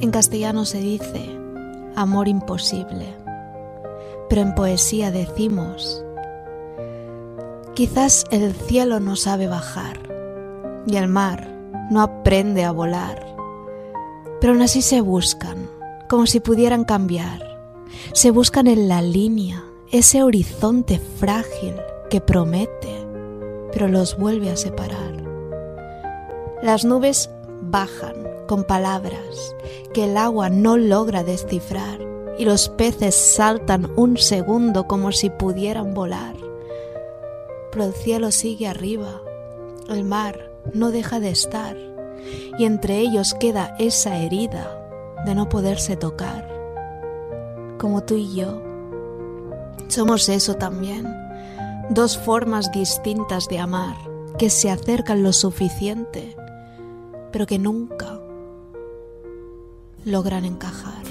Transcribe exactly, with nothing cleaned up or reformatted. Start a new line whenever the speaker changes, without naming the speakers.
En castellano se dice amor imposible, pero en poesía decimos: quizás el cielo no sabe bajar y el mar no aprende a volar, pero aún así se buscan, como si pudieran cambiar. Se buscan en la línea, ese horizonte frágil que promete, pero los vuelve a separar. Las nubes bajan con palabras que el agua no logra descifrar, y los peces saltan un segundo como si pudieran volar. Pero el cielo sigue arriba, el mar no deja de estar, y entre ellos queda esa herida de no poderse tocar. Como tú y yo, somos eso también, dos formas distintas de amar que se acercan lo suficiente, pero que nunca logran encajar.